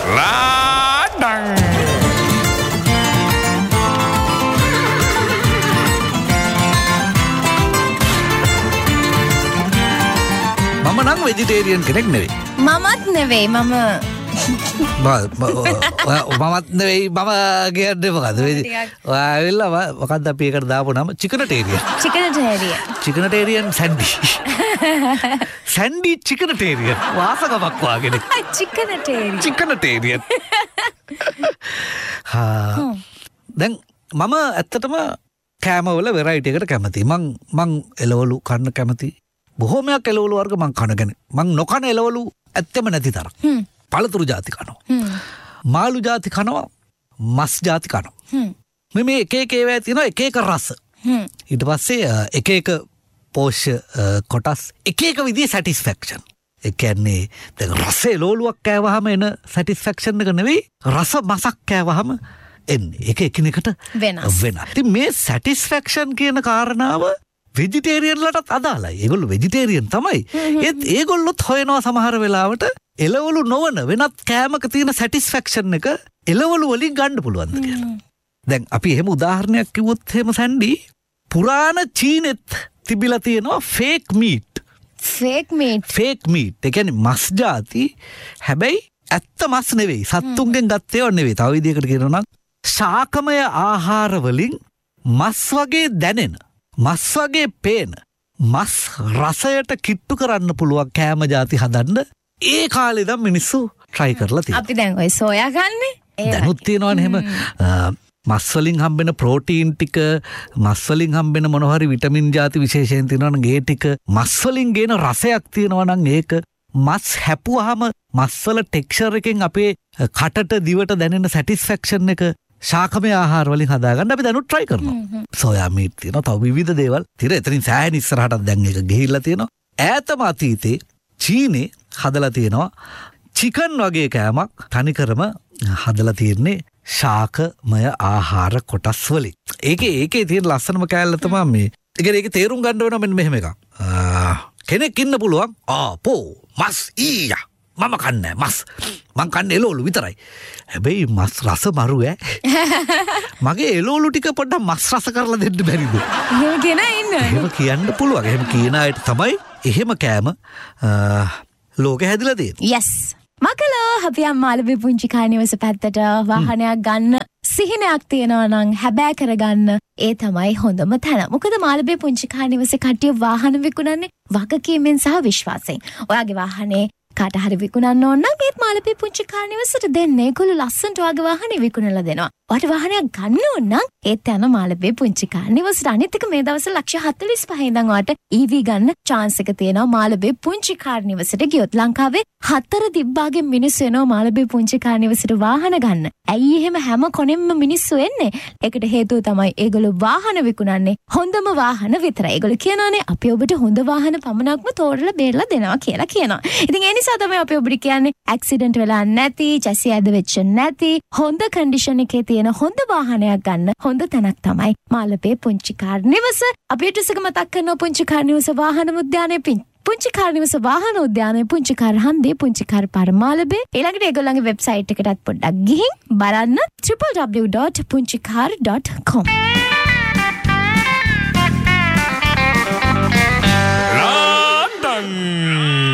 ලාඩං මම නම් වෙජිටේරියන් කෙනෙක් නෙවෙයි. මමත් නෙවෙයි මමත් නෙවෙයි මම කියන්නේ මොකද? ඔයා ඇවිල්ලා මොකද්ද අපි ඒකට දාපු නම? චිකනටේරියන්. චිකනටේරියන් සැන්ඩි. සැන්ඩි චිකනටේරියන්. වාසකමක් වාගෙන. චිකනටේරියන්. දැන් මම ඇත්තටම කෑමවල වෙරයිටි එකට කැමතියි. මං එළවලු කන්න කැමතියි. බොහෝමයක් එළවලු වර්ග මං කනගෙන. මං නොකන එළවලු ඇත්තම නැති තරම්. පළතුරු ජාති කනවා. මාළු ජාති කනවා. මස් ජාති කනවා. මේ එක එක ඒවා තියෙනවා එක එක රස. ඊට පස්සේ එක එක පෝෂ්‍ය කොටස් එක එක විදිහේ සැටිස්ෆැක්ෂන්. ඒ කියන්නේ දැන් රස එළවලුවක් කෑවහම එන සැටිස්ෆැක්ෂන් එක නෙවෙයි රස මසක් කෑවහම එන්නේ. ඒක එකිනෙකට වෙනස්. ඉතින් මේ සැටිස්ෆැක්ෂන් කියන කාරණාව වෙජිටේරියන්ලටත් අදාළයි. ඒගොල්ලෝ වෙජිටේරියන් තමයි. ඒත් ඒගොල්ලොත් හොයනවා සමහර වෙලාවට එළවලු නොවන වෙනත් කෑමක තියෙන සැටිස්ෆැක්ෂන් එක එළවලු වලින් ගන්න පුළුවන්ද කියලා. දැන් අපි එහෙම උදාහරණයක් කිව්වොත් එහෙම සැන්ඩි පුරාණ චීනෙත් තිබිලා තියෙනවා ෆේක් මීට්. Fake meet. ඒ කියන්නේ මස් ජාති හැබැයි ඇත්ත මස් නෙවෙයි. සත්තුන්ගෙන් ගත්ත ඒවා නෙවෙයි. තව විදිහකට කියනවා නම් ශාකමය ආහාර වලින් මස් වගේ දැනෙන මස් වගේ පේන මස් රසයට කිට්ටු කරන්න පුළුවන් කෑම ජාති හදන්න ඒ කාලේ ඉඳන් මිනිස්සු try කරලා තියෙනවා. අපි දැන් ඔය සෝයා ගන්නේ. දැනුත් තියෙනවනේ එහෙම මස් වලින් හම්බෙන ප්‍රෝටීන් ටික මස් වලින් හම්බෙන මොන හරි විටමින් ජාති විශේෂයෙන් තියෙනවා නම් ඒ ටික මස් වලින් ගේන රසයක් තියෙනවා නම් ඒක මස් හැපුවාම මස් වල ටෙක්ස්චර් එකෙන් අපේ කටට දිවට දැනෙන සැටිස්ෆැක්ෂන් එක ශාකමය ආහාර වලින් හදාගන්න අපි දැනුත් try කරනවා. සෝයා මීට් තියෙනවා. තව විවිධ දේවල්. ඉතින් එතනින් සෑහෙන ඉස්සරහට දැන් ඒක ගිහිල්ලා තියෙනවා. ඈතම අතීතේ චීනේ හදලා තියෙනවා චිකන් වගේ කෑමක් තනිකරම හදලා තියෙන්නේ ශාකමය ආහාර කොටස් වලින්. ඒකේ තියෙන ලස්සනම කෑල්ල තමයි මේ. ඒක තේරුම් ගන්න වෙනවා මෙන්න මෙහෙම එකක්. කෙනෙක් ඉන්න පුළුවන් ආපෝ මස් ඊයා මම කන්නේ මස්. මං කන්නේ එළවලු විතරයි. හැබැයි මස් රස මරු මගේ එළවලු ටික පොඩ්ඩක් මස් රස කරලා දෙන්න බැරිද? එහෙම කෙනා ඉන්නවා. එහෙම කියන්න පුළුවන්. එහෙම කියන අයට තමයි එහෙම කෑම ලෝකෙ හැදිලා තියෙන්නේ. Yes. මකලෝ අපි අම්මාලුවේ පුංචි කානිවස පැත්තට වාහනයක් ගන්න සිහිනයක් තියෙනවා නම් හැබෑ කරගන්න ඒ තමයි හොඳම තැන. මොකද මාළඹේ පුංචි කානිවසේ කට්ටිය වාහන විකුණන්නේ වගකීමෙන් සහ විශ්වාසයෙන්. ඔයාගේ වාහනේ කාට හරි විකුණන්න ඕන නම් ඒත් මාළඹේ පුංචි කානිවසට දෙන්න. ඒගොල්ලෝ ලස්සනට ඔයාගේ වාහනේ විකුණලා දෙනවා. ඔයාට වාහනයක් ගන්න ඕන නම් ඒත් යන මාළඹේ පුංචි කානිවසට. අනිත් එක මේ දවස්වල $145 ඉඳන් ඔයාට EV ගන්න chance එක තියෙනවා මාළඹේ පුංචි කානිවසට ගියොත්. ලංකාවේ 4 දිබ්බාගේ මිනිස්සු එනවා මාළඹේ පුංචි කානිවසට වාහන ගන්න. ඇයි එහෙම හැම කොනෙන්ම මිනිස්සු එන්නේ? ඒකට හේතුව තමයි ඒගොල්ලෝ වාහන විකුණන්නේ හොඳම වාහන විතරයි. ඒගොල්ලෝ කියනවානේ අපි ඔබට හොඳ වාහන පමණක්ම තෝරලා බේරලා දෙනවා කියලා කියනවා. ඉතින් ඒ නිසා තමයි අපි ඔබට කියන්නේ ඇක්සිඩන්ට් වෙලා නැති, චැසි ඇද වෙච්ච නැති, හොඳ කන්ඩිෂන් එකේ තියෙන හොඳ වාහනයක් ගන්න හොඳ තැනක් තමයි මාළඹේ පුංචි කාර්නිවස. අපි ඊටසක මතක් කරනවා පුංචි කාර්නිවස වාහන උද්‍යානයේ පුංචි කාර්නිවස වාහන උද්‍යානයේ පුංචි කාර් හන්දේ පුංචි කාර් පාර මාළඹේ. ඊළඟට ඒගොල්ලන්ගේ වෙබ්සයිට් එකටත් පොඩ්ඩක් ගිහින් බලන්න www.punchikar.com.